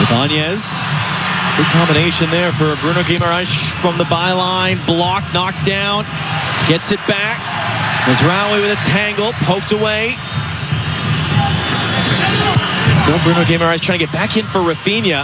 Ibanez. Good combination there for Bruno Guimaraes from the byline. Blocked, knocked down. Gets it back. Mazraoui with a tangle. Poked away. Still Bruno Guimaraes trying to get back in for Rafinha.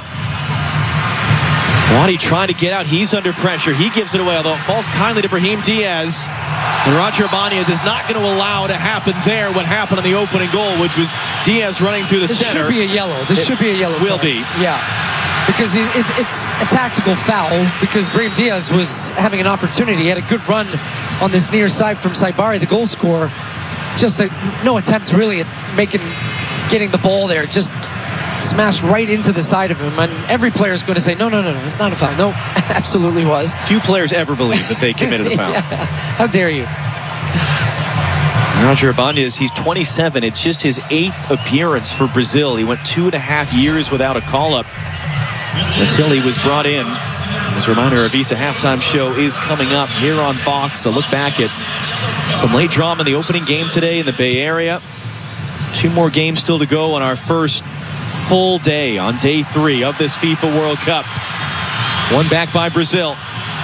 Wadi trying to get out. He's under pressure. He gives it away, although it falls kindly to Brahim Diaz. And Roger Ibanez is not going to allow to happen there what happened on the opening goal, which was Diaz running through the center. This should be a yellow. This should be a yellow. Will be. Yeah. Because it's a tactical foul, because Brahim Diaz was having an opportunity. He had a good run on this near side from Saibari, the goal scorer. Just no attempt really at getting the ball there. Just smashed right into the side of him. And every player is going to say, no, it's not a foul. No, absolutely was. Few players ever believe that they committed a foul. Yeah. How dare you? Roger Ibanez, he's 27. It's just his 8th appearance for Brazil. He went 2.5 years without a call-up until he was brought in. As a reminder, our Visa halftime show is coming up here on Fox. A look back at some late drama in the opening game today in the Bay Area. 2 more games still to go on our first full day on day 3 of this FIFA World Cup. One back by Brazil.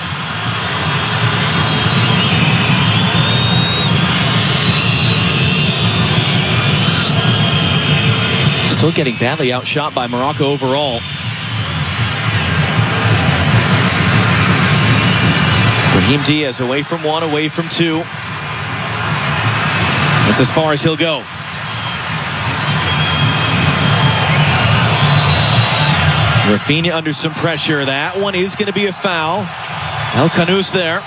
Still getting badly outshot by Morocco overall. Brahim Diaz away from 1, away from 2. That's as far as he'll go. Rafinha under some pressure. That one is going to be a foul. El Khanous there.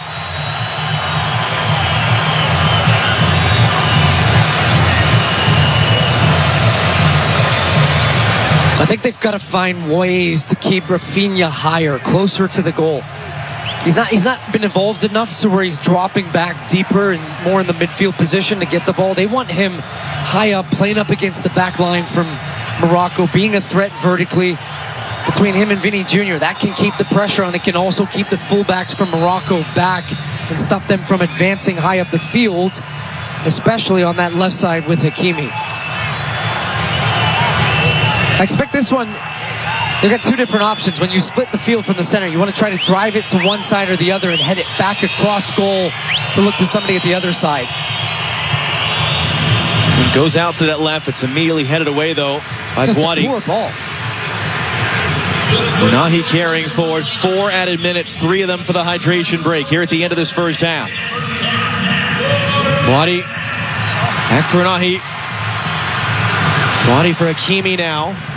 I think they've got to find ways to keep Rafinha higher, closer to the goal. He's not been involved enough to where he's dropping back deeper and more in the midfield position to get the ball. They want him high up, playing up against the back line from Morocco, being a threat vertically between him and Vini Jr. That can keep the pressure on. It can also keep the fullbacks from Morocco back and stop them from advancing high up the field, especially on that left side with Hakimi. I expect this one, they've got 2 different options. When you split the field from the center, you want to try to drive it to one side or the other and head it back across goal to look to somebody at the other side. It goes out to that left. It's immediately headed away, though, by Just Boadi. a poor ball. Unahi carrying forward. 4 added minutes, 3 of them for the hydration break here at the end of this first half. Boadi back for Unahi. Boadi for Hakimi now.